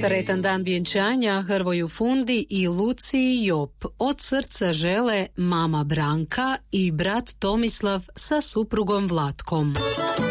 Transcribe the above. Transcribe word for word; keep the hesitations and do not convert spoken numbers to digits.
Sretan dan vjenčanja Hrvoju Fundi i Luciji Jop. Od srca žele mama Branka i brat Tomislav sa suprugom Vlatkom.